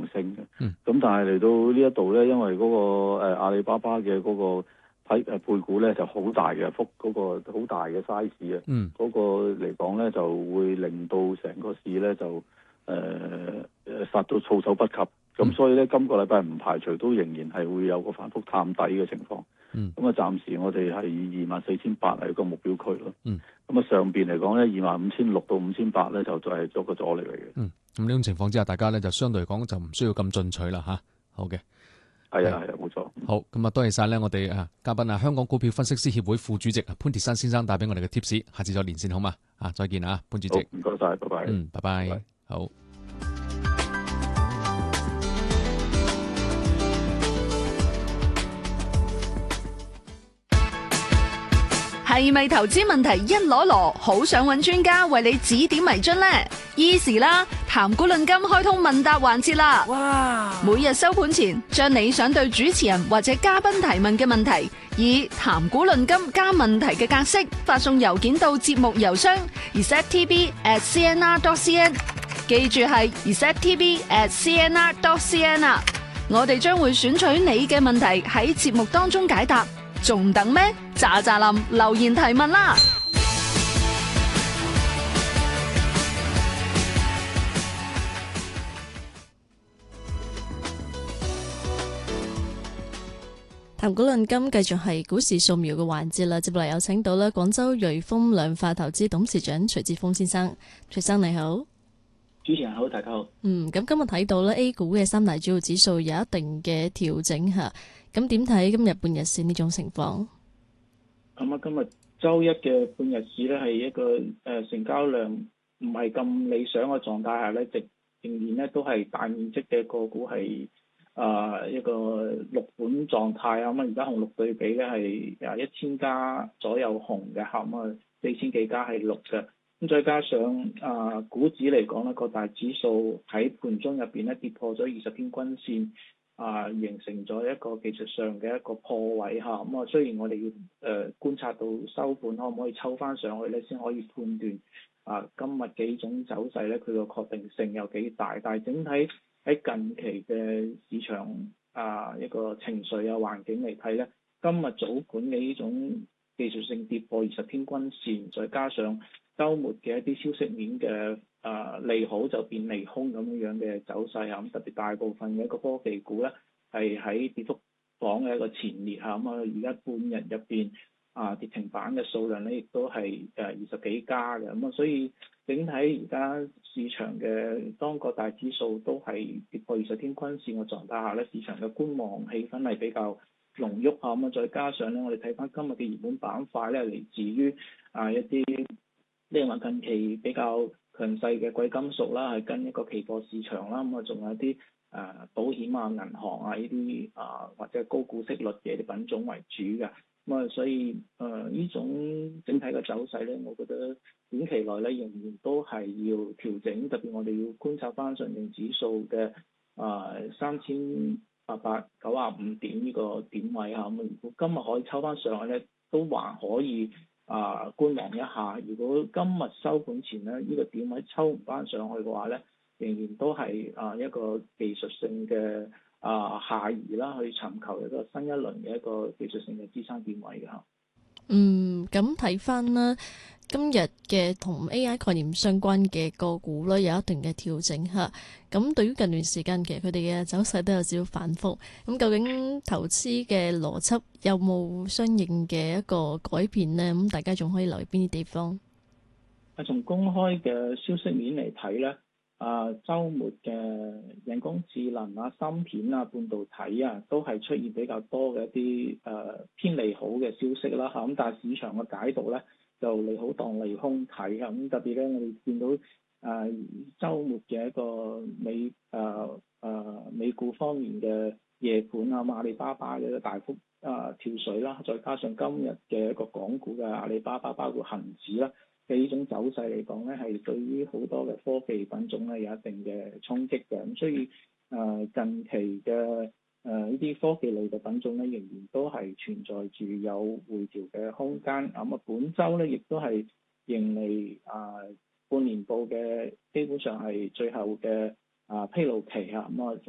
升嘅。咁但係嚟到呢一度咧，因為嗰個阿里巴巴嘅嗰個配股咧就好大嘅嗰個好大嘅 size 啊，嗰個嚟講咧就會令到成個市咧就殺到措手不及。咁所以咧，今個禮拜唔排除都仍然係會有個反覆探底嘅情況。咁啊，暫時我哋係以24,800係一個目標區咯。咁啊，上邊嚟講咧，25,600到5,800咧就係做個阻力嚟嘅。 咁呢種情況之下，大家咧就相對嚟講就唔需要咁進取啦嚇。好嘅， 係啊，冇錯。 好，咁啊，多謝晒咧，我哋嘉賓香港股票分析師協會副主席潘鐵珊先生帶俾我哋嘅 tips，下次再連線好嘛？再見啊，潘主席。 唔該晒，拜拜。 拜拜。好。 係咪投資問題一籮籮，好想揾專家為你指點迷津呢？Easy 啦，談股論金開通問答環節啦！哇！每日收盤前，將你想對主持人或者嘉賓提問嘅問題，以談股論金加問題嘅格式發送郵件到節目郵箱 resettv@cnr.cn， 記住係 resettv@cnr.cn 啊！我哋將會選取你嘅問題喺節目當中解答。仲等咩？喳喳林留言提問啦！ 談股論金繼續係股市掃描嘅環節啦，接落嚟有請到咧廣州瑞豐量化投資董事長徐志峰先生。徐生你好。 主持人好，大家好。 咁今日睇到咧 A 股嘅三大主要指數有一定嘅調整吓，咁點睇今日半日線呢種情況？ 咁啊，今日周一嘅半日市咧係一個成交量唔係咁理想嘅狀態下咧，仍然咧都係大面積嘅個股係一個綠盤狀態啊。咁而家紅綠對比咧係1000家左右紅嘅，咁啊4000幾家係綠嘅。咁再加上股指嚟講咧，各大指數喺盤中入邊咧跌破咗20天均線。形成咗一個技術上嘅一個破位嚇，咁啊雖然我哋要觀察到收盤可唔可以抽翻上去咧，先可以判斷今日幾種走勢咧佢個確定性有幾大，但係整體喺近期嘅市場一個情緒環境嚟睇咧，今日早盤嘅呢種技術性跌破20天均線，再加上週末嘅一啲消息面嘅利好就變利空咁樣嘅走勢啊，咁特別大部分嘅一個科技股咧係喺跌幅榜嘅一個前列嚇，咁而家半日入邊跌停板嘅數量咧亦都係20幾家嘅，咁所以整體而家市場嘅當各大指數都係跌破20天均線嘅狀態下咧，市場嘅觀望氣氛係比較濃郁嚇，咁再加上咧我哋睇翻今日嘅熱門板塊咧嚟自於一啲呢個近期比較強勢嘅貴金屬啦，係跟一個期貨市場啦，咁啊仲有一啲保險銀行呢啲或者高股息率嘅啲品種為主嘅，咁所以呢種整體嘅走勢咧，我覺得短期內咧仍然都係要調整，特別我哋要觀察翻上證指數嘅3895點呢個點位嚇，咁如果今日可以抽翻上去咧，都還可以。觀望一下，如果今日收盤前咧，呢個點位抽唔翻上去嘅話咧，仍然都係一個技術性嘅下移啦，去尋求一個新一輪嘅一個技術性嘅支撐點位嘅嚇。 咁睇翻啦，今日嘅同 AI 概念相關嘅個股咧有一定嘅調整嚇。咁對於近段時間其實佢哋嘅走勢都有少少反覆。咁究竟投資嘅邏輯有冇相應嘅一個改變呢？咁大家仲可以留意邊啲地方？ 從公開嘅消息面嚟睇咧，週末嘅人工智能芯片半導體都係出現比較多嘅一啲偏利好嘅消息啦嚇。咁但係市場嘅解讀咧就利好當利空睇嚇。咁特別咧，我哋見到週末嘅一個美股方面嘅夜盤阿里巴巴嘅一個大幅跳水啦，再加上今日嘅一個港股嘅阿里巴巴包括恒指啦嘅呢種走勢嚟講咧，係對於好多嘅科技品種咧有一定嘅衝擊嘅。咁所以近期嘅呢啲科技類嘅品種咧，仍然都係存在住有回調嘅空間。咁本週咧亦都係迎嚟半年報嘅基本上係最後嘅披露期嚇。咁